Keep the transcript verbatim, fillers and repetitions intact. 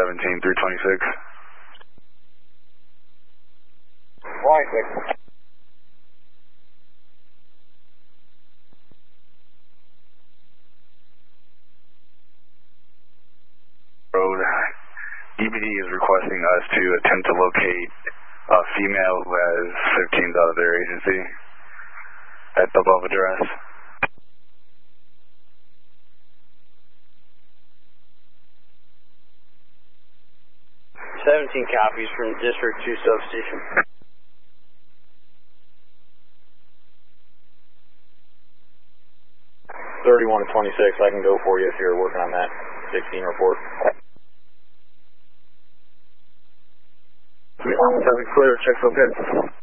seventeen through twenty-six. twenty-six. Road. D B D is requesting us to attempt to locate a female who has fifteens out of their agency at the above address. seventeen copies from District two substation. thirty-one to twenty-six, I can go for you if you're working on that sixteen report. Traffic clear, check so good.